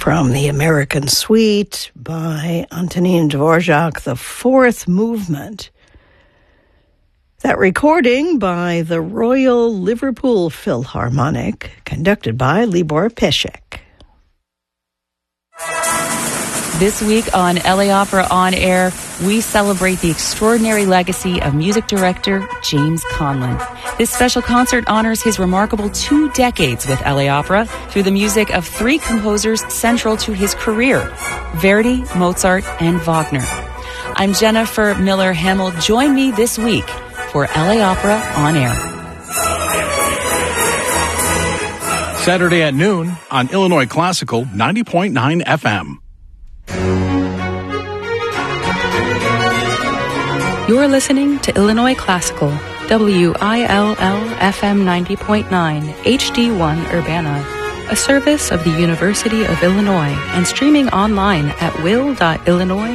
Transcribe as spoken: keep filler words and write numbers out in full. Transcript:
from the American Suite by Antonin Dvorak, the fourth movement. That recording by the Royal Liverpool Philharmonic, conducted by Libor Pesek. This week on L A Opera On Air, we celebrate the extraordinary legacy of music director James Conlon. This special concert honors his remarkable two decades with L A Opera through the music of three composers central to his career, Verdi, Mozart, and Wagner. I'm Jennifer Miller Hamill. Join me this week for L A Opera On Air. Saturday at noon on Illinois Classical ninety point nine F M. You're listening to Illinois Classical, W I L L F M ninety point nine, H D one Urbana, a service of the University of Illinois and streaming online at will dot illinois